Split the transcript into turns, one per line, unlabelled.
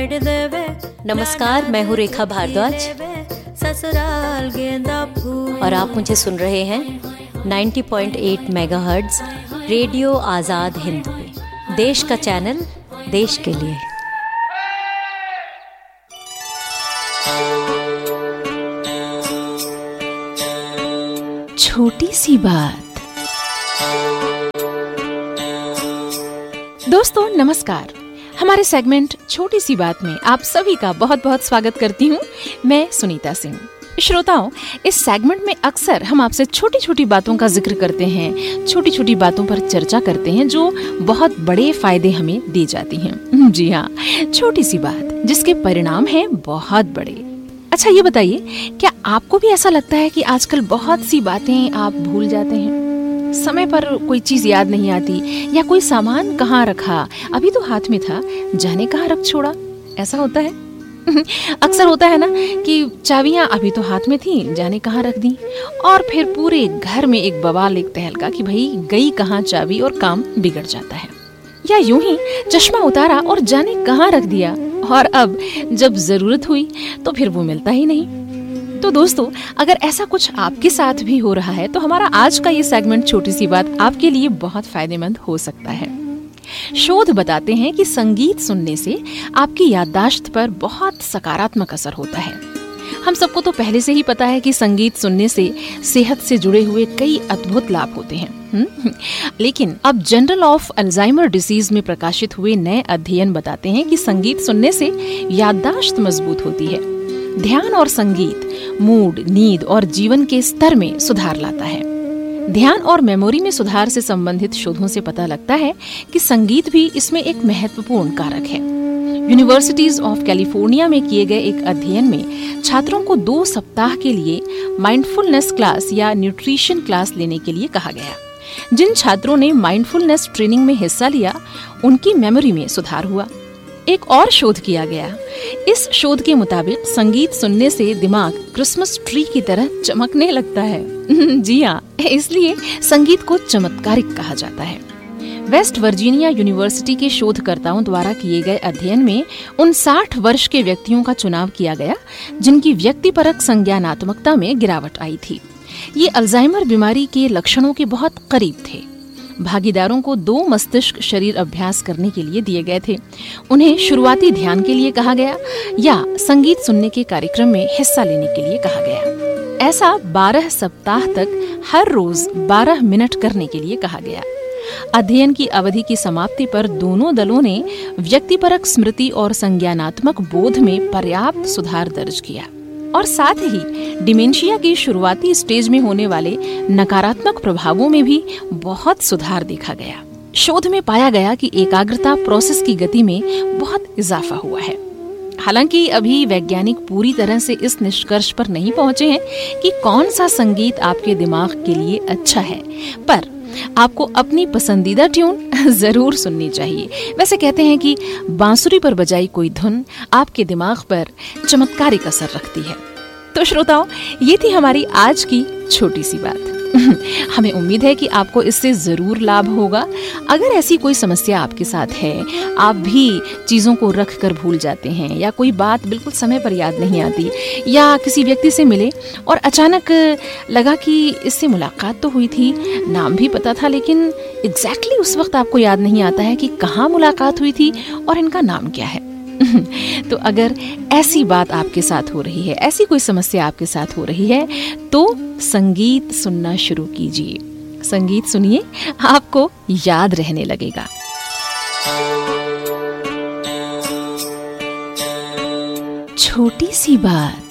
नमस्कार, मैं हूँ रेखा भारद्वाज और आप मुझे सुन रहे हैं 90.8 मेगाहर्ट्ज़ रेडियो आज़ाद हिंद पे, देश का चैनल, देश के लिए।
छोटी सी बात। दोस्तों नमस्कार, हमारे सेगमेंट छोटी सी बात में आप सभी का बहुत बहुत स्वागत करती हूँ। मैं सुनीता सिंह। श्रोताओं, इस सेगमेंट में अक्सर हम आपसे छोटी छोटी बातों का जिक्र करते हैं, छोटी छोटी बातों पर चर्चा करते हैं जो बहुत बड़े फायदे हमें दी जाती हैं। जी हाँ, छोटी सी बात जिसके परिणाम हैं बहुत बड़े। अच्छा ये बताइए, क्या आपको भी ऐसा लगता है कि आजकल बहुत सी बातें आप भूल जाते हैं? समय पर कोई चीज याद नहीं आती, या कोई सामान कहाँ रखा, अभी तो हाथ में था, जाने कहाँ रख छोड़ा, ऐसा होता है। अक्सर होता है ना कि चाबियां अभी तो हाथ में थी, जाने कहाँ रख दी, और फिर पूरे घर में एक बवाल, एक तहलका कि भाई गई कहाँ चाबी, और काम बिगड़ जाता है। या यूं ही चश्मा उतारा और जाने कहाँ रख दिया, और अब जब जरूरत हुई तो फिर वो मिलता ही नहीं। तो दोस्तों, अगर ऐसा कुछ आपके साथ भी हो रहा है तो हमारा आज का ये सेगमेंट छोटी सी बात आपके लिए बहुत फायदेमंद हो सकता है। शोध बताते हैं कि संगीत सुनने से आपकी याददाश्त पर बहुत सकारात्मक असर होता है। हम सबको तो पहले से ही पता है कि संगीत सुनने से सेहत से जुड़े हुए कई अद्भुत लाभ होते हैं। लेकिन अब जर्नल ऑफ अल्जाइमर डिसीज में प्रकाशित हुए नए अध्ययन बताते हैं कि संगीत सुनने से याददाश्त मजबूत होती है। ध्यान और संगीत मूड, नींद और जीवन के स्तर में सुधार लाता है। ध्यान और मेमोरी में सुधार से संबंधित शोधों से पता लगता है कि संगीत भी इसमें एक महत्वपूर्ण कारक है। यूनिवर्सिटीज ऑफ कैलिफोर्निया में किए गए एक अध्ययन में छात्रों को 2 सप्ताह के लिए माइंडफुलनेस क्लास या न्यूट्रिशन क्लास लेने के लिए कहा गया। जिन छात्रों ने माइंडफुलनेस ट्रेनिंग में हिस्सा लिया, उनकी मेमोरी में सुधार हुआ। एक और शोध किया गया। इस शोध के मुताबिक संगीत सुनने से दिमाग क्रिसमस ट्री की तरह चमकने लगता है। जी हाँ, इसलिए संगीत को चमत्कारिक कहा जाता है। वेस्ट वर्जीनिया यूनिवर्सिटी के शोधकर्ताओं द्वारा किए गए अध्ययन में उन 60 वर्ष के व्यक्तियों का चुनाव किया गया जिनकी व्यक्तिपरक संज्ञानात्मकता में गिरावट आई थी। ये अल्जाइमर बीमारी के लक्षणों के बहुत करीब थे। भागीदारों को 2 मस्तिष्क शरीर अभ्यास करने के लिए दिए गए थे। उन्हें शुरुआती ध्यान के लिए कहा गया या संगीत सुनने के कार्यक्रम में हिस्सा लेने के लिए कहा गया। ऐसा 12 सप्ताह तक हर रोज 12 मिनट करने के लिए कहा गया। अध्ययन की अवधि की समाप्ति पर दोनों दलों ने व्यक्तिपरक स्मृति और संज्ञानात्मक बोध में पर्याप्त सुधार दर्ज किया, और साथ ही डिमेंशिया की शुरुआती स्टेज में होने वाले नकारात्मक प्रभावों में भी बहुत सुधार देखा गया। शोध में पाया गया कि एकाग्रता प्रोसेस की गति में बहुत इजाफा हुआ है। हालांकि अभी वैज्ञानिक पूरी तरह से इस निष्कर्ष पर नहीं पहुंचे हैं कि कौन सा संगीत आपके दिमाग के लिए अच्छा है, पर आपको अपनी पसंदीदा ट्यून जरूर सुननी चाहिए। वैसे कहते हैं कि बांसुरी पर बजाई कोई धुन आपके दिमाग पर चमत्कारिक असर रखती है। तो श्रोताओं, ये थी हमारी आज की छोटी सी बात। हमें उम्मीद है कि आपको इससे जरूर लाभ होगा। अगर ऐसी कोई समस्या आपके साथ है, आप भी चीजों को रख कर भूल जाते हैं, या कोई बात बिल्कुल समय पर याद नहीं आती, या किसी व्यक्ति से मिले और अचानक लगा कि इससे मुलाकात तो हुई थी, नाम भी पता था, लेकिन एग्जैक्टली उस वक्त आपको याद नहीं आता है कि कहाँ मुलाकात हुई थी और इनका नाम क्या है। तो अगर ऐसी बात आपके साथ हो रही है, ऐसी कोई समस्या आपके साथ हो रही है, तो संगीत सुनना शुरू कीजिए। संगीत सुनिए, आपको याद रहने लगेगा। छोटी सी बात।